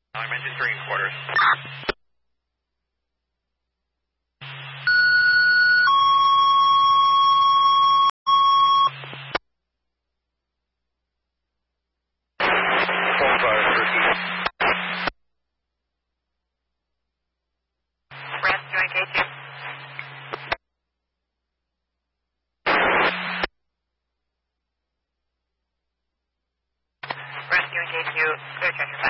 I'm engine 3 quarters. Rescue K2. Rescue K2, clear check your